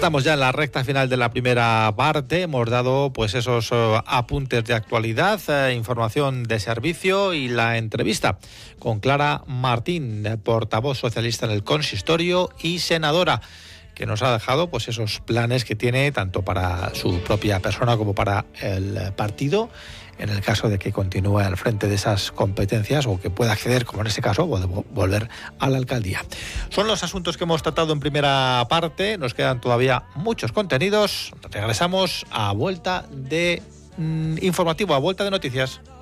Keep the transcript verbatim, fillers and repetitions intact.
Estamos ya en la recta final de la primera parte. Hemos dado pues esos uh, apuntes de actualidad, eh, información de servicio y la entrevista con Clara Martín, portavoz socialista en el consistorio y senadora, que nos ha dejado pues esos planes que tiene tanto para su propia persona como para el partido, en el caso de que continúe al frente de esas competencias o que pueda acceder, como en este caso, volver a la alcaldía. Son los asuntos que hemos tratado en primera parte. Nos quedan todavía muchos contenidos. Regresamos a vuelta de mmm, informativo, a vuelta de noticias.